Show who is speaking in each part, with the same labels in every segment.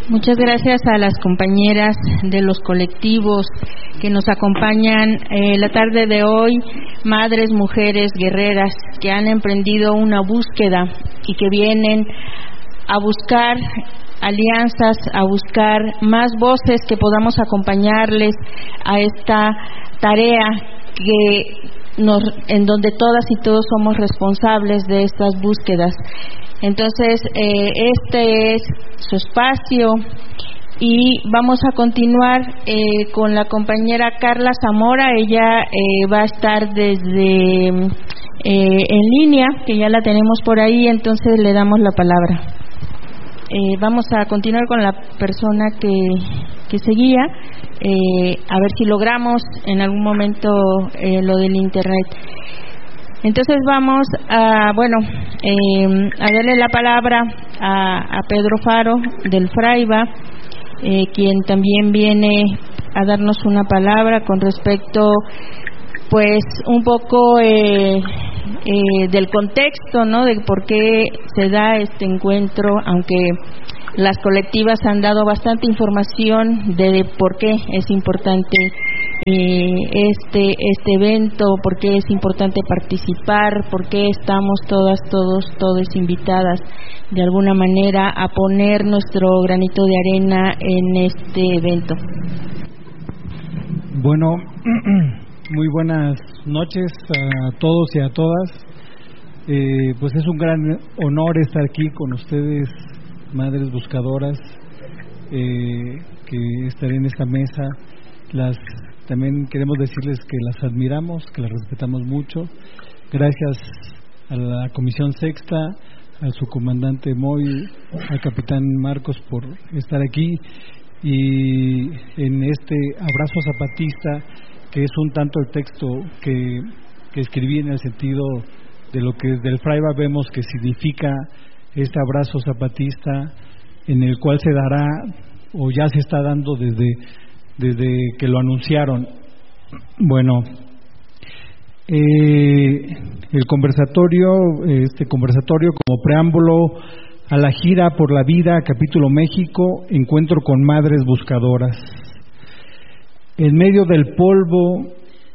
Speaker 1: Muchas gracias a las compañeras de los colectivos que nos acompañan la tarde de hoy, madres, mujeres, guerreras que han emprendido una búsqueda y que vienen a buscar alianzas, a buscar más voces que podamos acompañarles a esta tarea en donde todas y todos somos responsables de estas búsquedas. Entonces, este es su espacio y vamos a continuar con la compañera Carla Zamora. Ella va a estar desde en línea, que ya la tenemos por ahí, entonces le damos la palabra. Vamos a continuar con la persona que seguía, a ver si logramos en algún momento lo del internet. Entonces vamos a darle la palabra a Pedro Faro del Fraiba, quien también viene a darnos una palabra con respecto, pues, un poco del contexto, ¿no?, de por qué se da este encuentro, aunque las colectivas han dado bastante información de por qué es importante este evento, por qué es importante participar, por qué estamos todas, todos invitadas de alguna manera a poner nuestro granito de arena en este evento.
Speaker 2: Bueno, muy buenas noches a todos y a todas. Pues es un gran honor estar aquí con ustedes, madres buscadoras, que estaré en esta mesa. También queremos decirles que las admiramos, que las respetamos mucho. Gracias a la Comisión Sexta, a su comandante Moy, al capitán Marcos por estar aquí, y en este abrazo zapatista, que es un tanto el texto que escribí en el sentido de lo que desde el Fraiba vemos que significa este abrazo zapatista, en el cual se dará, o ya se está dando desde que lo anunciaron. Bueno, este conversatorio como preámbulo a la gira por la vida, capítulo México, encuentro con madres buscadoras. En medio del polvo,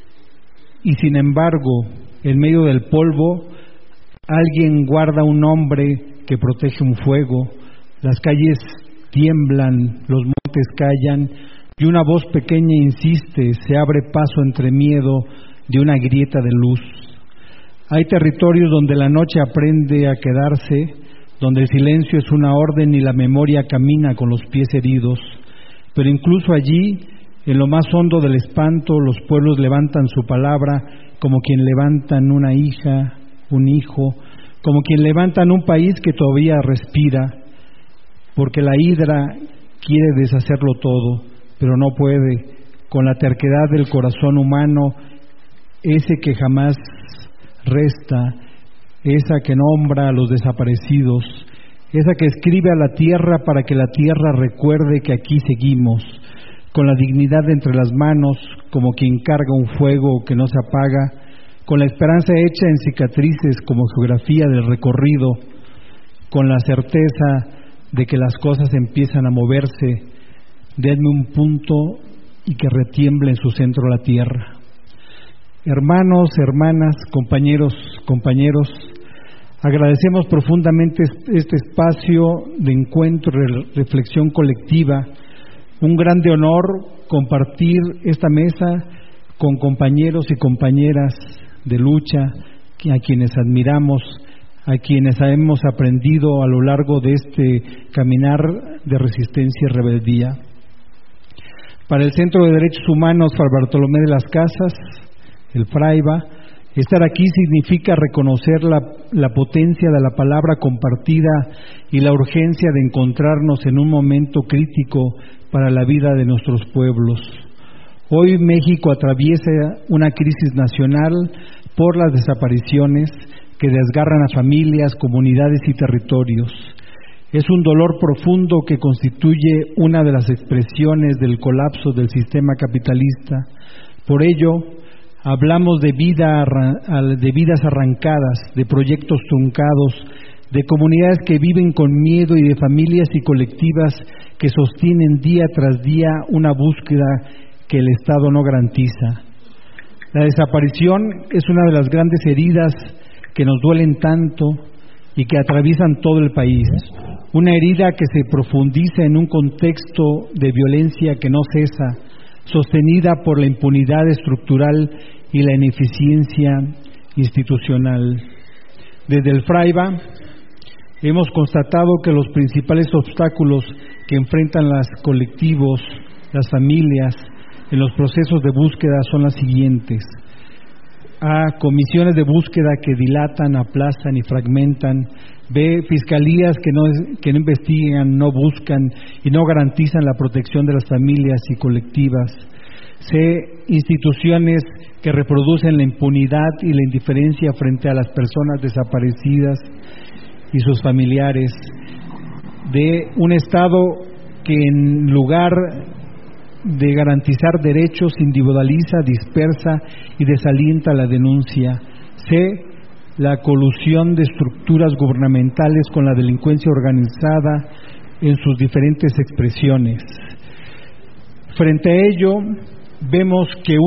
Speaker 2: y sin embargo, en medio del polvo, alguien guarda un hombre que protege un fuego. Las calles tiemblan, los montes callan, y una voz pequeña insiste, se abre paso entre miedo de una grieta de luz. Hay territorios donde la noche aprende a quedarse, donde el silencio es una orden y la memoria camina con los pies heridos. Pero incluso allí, en lo más hondo del espanto, los pueblos levantan su palabra como quien levantan una hija, un hijo, como quien levantan un país que todavía respira, porque la hidra quiere deshacerlo todo, pero no puede, con la terquedad del corazón humano, ese que jamás resta, esa que nombra a los desaparecidos, esa que escribe a la tierra para que la tierra recuerde que aquí seguimos, con la dignidad entre las manos, como quien carga un fuego que no se apaga, con la esperanza hecha en cicatrices como geografía del recorrido, con la certeza de que las cosas empiezan a moverse. Denme un punto y que retiemble en su centro la tierra. Hermanos, hermanas, compañeros, agradecemos profundamente este espacio de encuentro y reflexión colectiva. Un grande honor compartir esta mesa con compañeros y compañeras de lucha, a quienes admiramos, a quienes hemos aprendido a lo largo de este caminar de resistencia y rebeldía. Para el Centro de Derechos Humanos Fray Bartolomé de las Casas, el Fraiba, estar aquí significa reconocer la potencia de la palabra compartida y la urgencia de encontrarnos en un momento crítico para la vida de nuestros pueblos. Hoy México atraviesa una crisis nacional por las desapariciones que desgarran a familias, comunidades y territorios. Es un dolor profundo que constituye una de las expresiones del colapso del sistema capitalista. Por ello, hablamos de vidas arrancadas, de proyectos truncados, de comunidades que viven con miedo y de familias y colectivas que sostienen día tras día una búsqueda que el Estado no garantiza. La desaparición es una de las grandes heridas que nos duelen tanto y que atraviesan todo el país. Una herida que se profundiza en un contexto de violencia que no cesa, sostenida por la impunidad estructural y la ineficiencia institucional. Desde el FRAIBA hemos constatado que los principales obstáculos que enfrentan los colectivos, las familias, en los procesos de búsqueda son las siguientes: A. Comisiones de búsqueda que dilatan, aplazan y fragmentan. B. Fiscalías que no investigan, no buscan y no garantizan la protección de las familias y colectivas. C. Instituciones que reproducen la impunidad y la indiferencia frente a las personas desaparecidas y sus familiares. D. Un Estado que en lugar de garantizar derechos individualiza, dispersa y desalienta la denuncia. C. La colusión de estructuras gubernamentales con la delincuencia organizada en sus diferentes expresiones. Frente a ello, vemos que